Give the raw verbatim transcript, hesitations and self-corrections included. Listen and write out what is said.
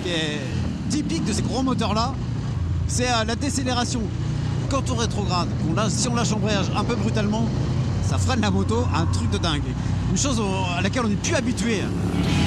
qui est typique de ces gros moteurs-là, c'est euh, la décélération. Quand on rétrograde, on lâche, si on lâche l'embrayage un peu brutalement, ça freine la moto, un truc de dingue. Une chose au- à laquelle on n'est plus habitué.